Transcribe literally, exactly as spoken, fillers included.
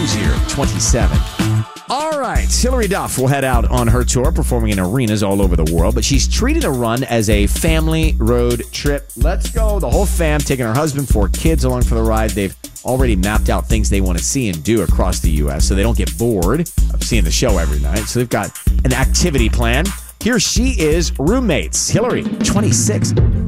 Dozier, twenty-seven. All right, Hilary Duff will head out on her tour, performing in arenas all over the world, but she's treating the run as a family road trip. Let's go, the whole fam, taking her husband, four kids along for the ride. They've already mapped out things they want to see and do across the U S so they don't get bored of seeing the show every night. So they've got an activity plan. Here she is, Roommates, Hilary, twenty-six.